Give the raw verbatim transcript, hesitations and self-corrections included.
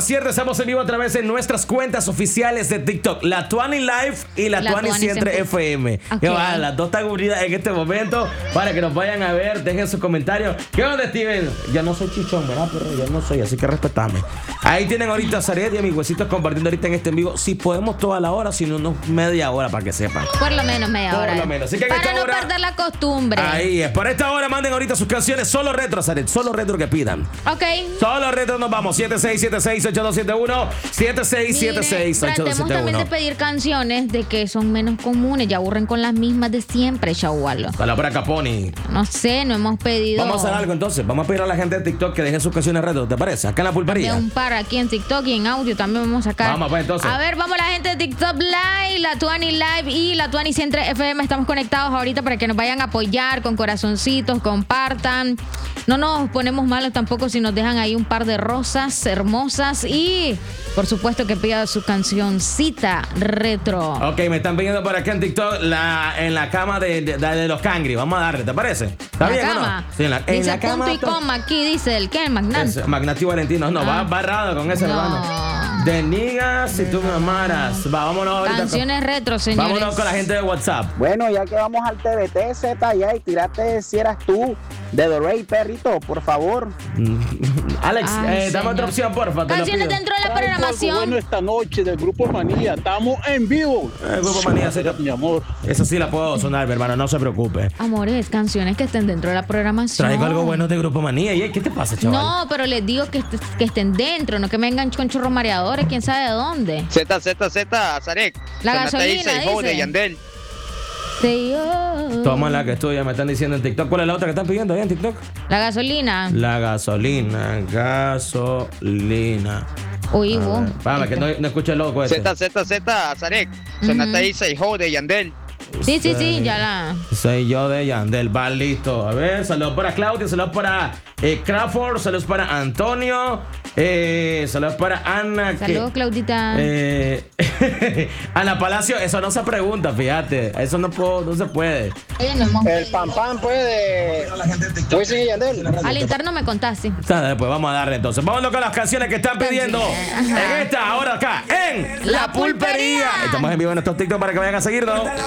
cierto, estamos en vivo a través de nuestras cuentas oficiales de TikTok, La Tuani Live y La, la Tuani Siempre F M. Okay. Que va, las dos están unidas en este momento para que nos vayan a ver, dejen sus comentarios. ¿Qué onda, Steven? Yo no soy chichón, ¿verdad? Pero yo no soy, así que respetame. Ahí tienen ahorita a Zaret y a mis huesitos compartiendo ahorita en este en vivo. Si podemos toda la hora, si no, no media hora para que sepan. Por lo menos media Por hora. Por lo menos. Así que en para esta no hora, perder la costumbre. Ahí es. Para esta hora manden ahorita sus canciones solo retro, Zaret. Solo retro que pidan. Ok. Solo retro nos vamos. siete seis siete seis ocho dos siete uno. siete seis siete seis ocho dos siete uno. Tratemos también de pedir canciones de que son menos comunes. Ya aburren con las mismas de siempre, Chagualo. Palabra Caponi. No sé, no hemos pedido. Vamos a hacer algo entonces. Vamos a pedir a la gente de TikTok que dejen sus canciones retro. ¿Te parece? Acá en la pulpería. De un par aquí en TikTok y en audio también vamos a sacar. Vamos pues entonces. A ver, vamos la gente de TikTok Live, La Tuani Live y La Tuani Siempre F M. Estamos conectados ahorita para que nos vayan a apoyar con corazoncitos, compartan. No nos ponemos malos tampoco si nos dejan ahí un par de rosas hermosas y por supuesto que pida su cancioncita retro. Ok, me están pidiendo por acá en TikTok la, en la cama de, de, de los cangri. Vamos a darle, ¿te parece? ¿Está la bien cama. o no? Sí, en la, en dice la cama. Punto y coma aquí, dice el que Magnati. Magnati Valentino. No, ah. va barrado con ese no. hermano. De Nigas, si tú me amaras. Va, vámonos ahorita. Canciones con, retro, señores. Vámonos con la gente de WhatsApp. Bueno, ya que vamos al T V T, Z, ya y tirate si eras tú de The Rey, perrito, por favor. Alex, Ay, eh, dame otra opción, porfa. Canciones dentro de la programación. Bueno, esta noche del Grupo Manía, estamos en vivo. El Grupo Manía, sí, mi amor. Esa sí la puedo sonar, mi hermano, no se preocupe. Amores, canciones que estén dentro de la programación. Traigo algo bueno de Grupo Manía. ¿Y qué te pasa, chaval? No, pero les digo que, que estén dentro, no que me vengan con chorros mareadores, quién sabe de dónde. Z, Z, Z, Zarek. La gasolina, dice. De Yandel. Sí, oh. Toma la que es tuya, me están diciendo en TikTok. ¿Cuál es la otra que están pidiendo ahí en TikTok? La gasolina. La gasolina, gasolina. Uy, vos. Vamos, que no, no escucho el loco ese. Z, Z, Z, Zarek. Sonata dice hijo de Yandel. Sí, sí, sí, ya la. Soy yo de Yandel, va listo. A ver, saludos para Claudia, saludos para eh, Crawford, saludos para Antonio, eh, saludos para Ana. Saludos, que, Claudita. Eh, Ana Palacio, eso no se pregunta, fíjate. Eso no, puedo, no se puede. El pan pan puede. Pues sí, Yandel. Al interno me contaste. Pues vamos a darle entonces. Vámonos con las canciones que están pidiendo. Ajá. En esta, ahora acá, en La, La Pulpería. Pulpería. Estamos en vivo en estos TikTok para que vayan a seguirnos.